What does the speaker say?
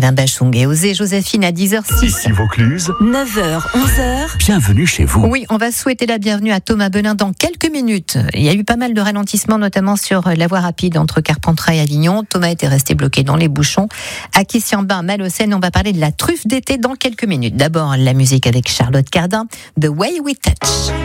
Alain Bachung et Osée Joséphine à 10h06. Ici Vaucluse, 9h, 11h. bienvenue chez vous. Oui, on va souhaiter la bienvenue à Thomas Belin dans quelques minutes. Il y a eu pas mal de ralentissements, notamment sur la voie rapide entre Carpentras et Avignon. Thomas était resté bloqué dans les bouchons. À Kissiambin, Malocène, on va parler de la truffe d'été dans quelques minutes. D'abord, la musique avec Charlotte Cardin, The Way We Touch.